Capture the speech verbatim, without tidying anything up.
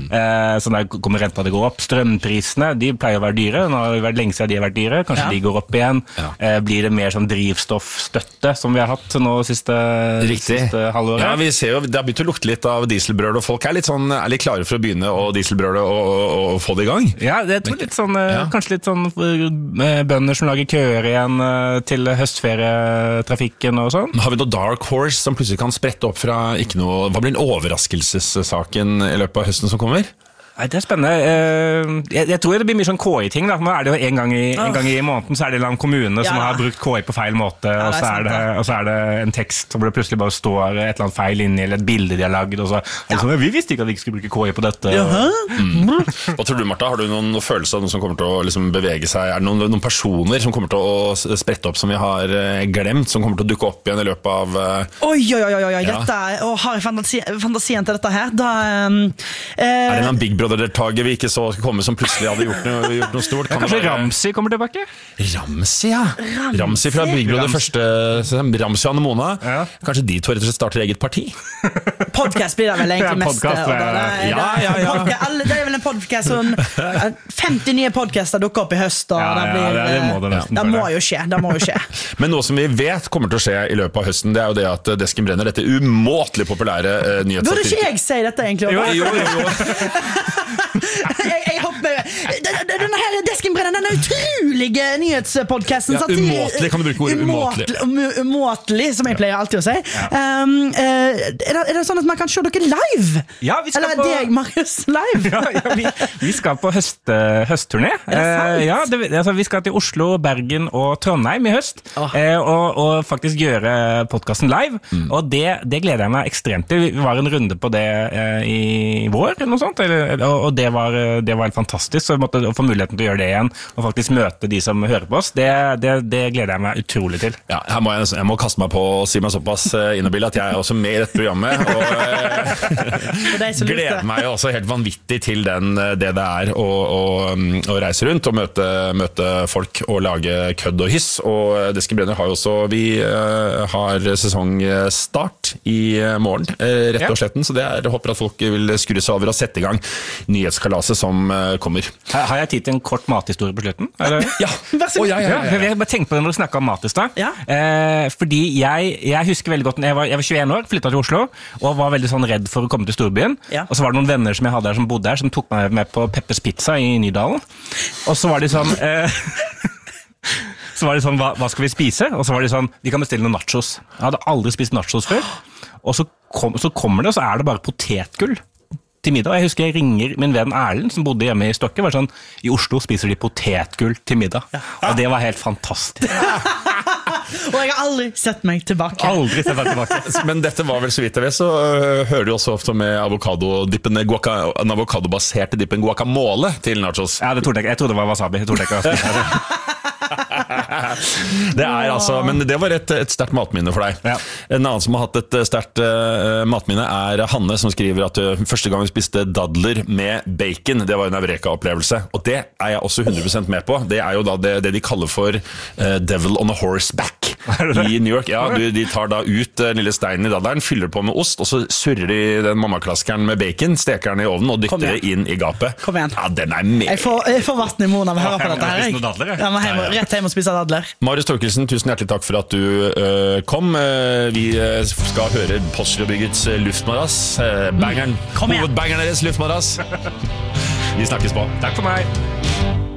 Eh, så der kommer renta til å gå opp. Strømprisene, de pleier å være dyre. Nå har det vært lenge siden de har vært dyre. Kanskje ja. de går opp igjen. Ja. Eh, blir det mer sånn drivstoffstøtte som vi har hatt nå siste, siste halvåret? Ja, vi ser jo, det har begynt å lukte litt av dieselbrød, og folk er litt, sånn, er litt klare for å begynne å dieselbrøde og, og, og få det i gang. Ja, det er litt sånn, ja. kanskje litt sånn bønder som lager køer igjen til høstferietrafikken og sånn. Har vi noe dark horse som plutselig kan sprette opp fra ikke noe, hva blir en overraskelsessaken i løpet av høsten som kommer? Nei, det er spennende. Jeg, jeg tror det blir mye sånn K I-ting. Da. Nå er det jo en gang, i, en gang i måneden så er det en kommune ja, som har brukt K I på feil måte, ja, og, så er det, og så er det en tekst hvor det plutselig bare står et eller annet feil inni, eller et bilde de har lagd, og så er det sånn, vi visste ikke at vi ikke skulle bruke K I på dette. Mm. Hva tror du, Martha? Har du noen, noen følelse av noen som kommer til å liksom, bevege seg? Er det noen, noen personer som kommer til å sprette opp som vi har glemt, som kommer til å dukke opp igjen i løpet av... Uh... Oi, oi, oi, oi, ja. dette, og har jeg fantasi, fantasien til dette her, da... Um, uh... Er det en Big Brother-deltager vi ikke så skulle komme som plutselig hadde gjort noe, gjort noe stort? Kan kanskje være... Ramsey kommer tilbake? Ramsey, ja. Ramsey, Ramsey fra Big Brother første... Ramsey og Anne Mona. Ja. Kanskje de to rett og slett starter eget parti? Podcast blir det vel egentlig mest. Ja, ja, ja, ja. Podcast, alle, det er vel en podcast sånn, femti nye podcaster dukker opp i høst, og ja, det, blir, ja, det, må det, det, det må jo skje, det må jo skje. Men noe som vi vet kommer til å skje i løpet av høsten, det er jo det at Desken brenner dette umåtelig populære uh, nyhetssatir. Burde ikke jeg si dette egentlig? Jo, jo, jo. jeg, jeg hopper denne her Desken brenner, denne utrolige nyhetspodcasten ja, umåtelig, kan du bruke ordet umåtelig umåtelig, umåtelig som jeg pleier alltid å si ja. um, uh, er, det, er det sånn at man kan se dere live? Ja, vi skal eller på... deg, Marius, live? ja, ja, vi, vi skal på høst, høstturné uh, ja, det, altså, vi skal til Oslo, Bergen og Trondheim i høst oh. uh, og, og faktisk gjøre podcasten live mm. og det, det gleder jeg meg ekstremt til. Vi var en runde på det uh, i vår eller noe sånt, eller, og, og det var, det var helt fantastisk, så vi måtte få muligheten til å gjøre det igjen og faktisk møte de som hører på oss. Det, det, det gleder jeg meg utrolig til. Ja, her må jeg, jeg må kaste meg på og si meg såpass inhabil at jeg er også med i dette programmet og uh, gleder meg også helt vanvittig til den, det det er å, å, å reise rundt og møte, møte folk og lage kødd og hyss, og Desken brenner har jo også, vi uh, har sesongstart i morgen, uh, rett og sletten, så det er, jeg håper at folk vil skru seg over og sette i gang nyhetskalaset som uh, kommer. Har jeg tid til en kort mathistorie på slutten? Eller? Ja, vær så god. Oh, ja, ja, ja, ja. Jeg bare tenkte på det når du snakket om mat i sted. Ja. Eh, fordi jeg, jeg husker veldig godt, jeg var, jeg var tjueen år, flyttet til Oslo, og var veldig sånn redd for å komme til storbyen. Ja. Og så var det noen venner som jeg hadde her som bodde her, som tok meg med på Peppers Pizza i Nydalen. Og så var de sånn... Eh, så var de sånn, hva, hva skal vi spise? Og så var de sånn, vi kan bestille noen nachos. Jeg hadde aldri spist nachos før. Og så, kom, så kommer det, og så er det bare potetgull til middag. Jeg husker jeg ringer min venn Erlend, som bodde hjemme i Stokke, var sånn, i Oslo spiser de potetgull til middag. Ja. Og det var helt fantastisk. Og jeg har aldri sett meg tilbake. Aldri sett meg tilbake. Men dette var vel så vidt jeg vet, så uh, hører du også ofte med avokado-dippen, guaca, en avokadobaserte dippen guacamole til nachos. Ja, det trodde jeg, jeg trodde det var wasabi. Jeg trodde jeg ikke var det er altså, men det var et, et sterkt matminne for deg. Ja. En annen som har hatt et sterkt uh, matminne er Hanne, som skriver at uh, første gang hun spiste dadler med bacon, det var en Eureka-opplevelse. Og det er jeg også hundre prosent med på. Det er jo da det, det de kaller for uh, devil on a horseback i New York. Ja, du, de tar da ut uh, lille steinen i dadderen, fyller på med ost, og så surrer de den mammaklassikeren med bacon, steker den i ovnen og dytter det inn i gapet. Kom igjen. Ja, den er med. Jeg får, jeg får vatten i munnen av å høre på dette her. Jeg. Dadler, ja, men hjem, rett hjem og spise dadler. Marius Torkelsen, tusen hjertelig takk for at du uh, kom. Uh, vi skal høre Postgirobryggets uh, luftmadrass. Uh, bangeren. Hovedbangeren deres luftmadrass. Vi snakkes på. Takk for meg.